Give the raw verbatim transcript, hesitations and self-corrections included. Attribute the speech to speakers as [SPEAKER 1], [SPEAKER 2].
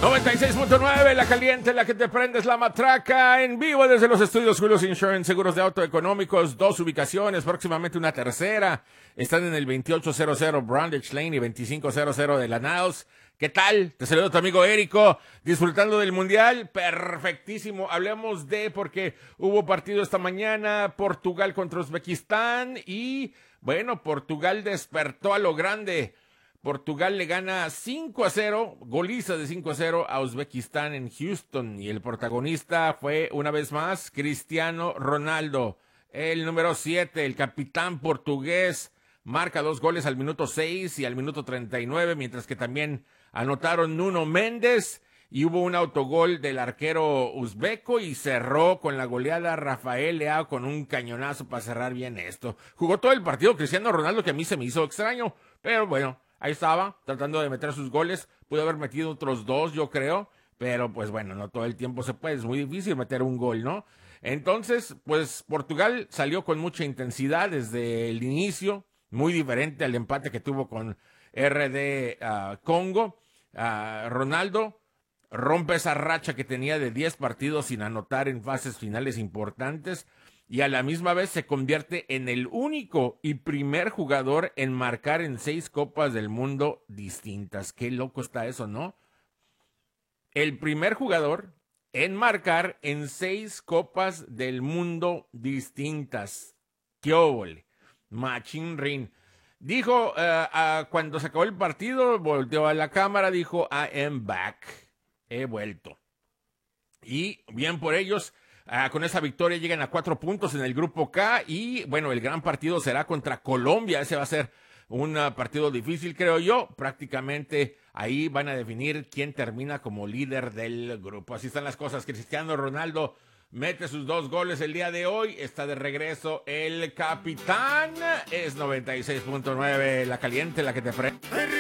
[SPEAKER 1] noventa y seis punto nueve, la caliente, la que te prendes la matraca, en vivo desde los estudios Julius Insurance, seguros de auto económicos, dos ubicaciones, próximamente una tercera. Están en el veintiocho cero cero Brundage Lane y veinticinco cero cero de la Niles. ¿Qué tal? Te saludo tu amigo Érico, disfrutando del Mundial, perfectísimo. Hablemos de, porque hubo partido esta mañana, Portugal contra Uzbekistán, y bueno, Portugal despertó a lo grande. Portugal le gana cinco a cero, goliza de cinco a cero a Uzbekistán en Houston, y el protagonista fue una vez más Cristiano Ronaldo, el número siete, el capitán portugués, marca dos goles al minuto seis y al minuto treinta y nueve, mientras que también anotaron Nuno Méndez y hubo un autogol del arquero uzbeco y cerró con la goleada Rafael Leao con un cañonazo para cerrar bien esto. Jugó todo el partido Cristiano Ronaldo, que a mí se me hizo extraño, pero bueno, ahí estaba, tratando de meter sus goles. Pudo haber metido otros dos, yo creo. Pero, pues bueno, no todo el tiempo se puede. Es muy difícil meter un gol, ¿no? Entonces, pues Portugal salió con mucha intensidad desde el inicio. Muy diferente al empate que tuvo con R D uh, Congo. Uh, Ronaldo rompe esa racha que tenía de diez partidos sin anotar en fases finales importantes. Y a la misma vez se convierte en el único y primer jugador en marcar en seis Copas del Mundo distintas. Qué loco está eso, ¿no? El primer jugador en marcar en seis Copas del Mundo distintas. ¡Qué óvole! Machín Rin. Dijo, uh, uh, cuando se acabó el partido, volteó a la cámara, dijo, I am back. He vuelto. Y bien por ellos. Ah, con esa victoria llegan a cuatro puntos en el grupo K y bueno, el gran partido será contra Colombia. Ese va a ser un uh, partido difícil, creo yo. Prácticamente ahí van a definir quién termina como líder del grupo. Así están las cosas. Cristiano Ronaldo mete sus dos goles el día de hoy. Está de regreso el capitán. Es noventa y seis punto nueve, la caliente, la que te frena.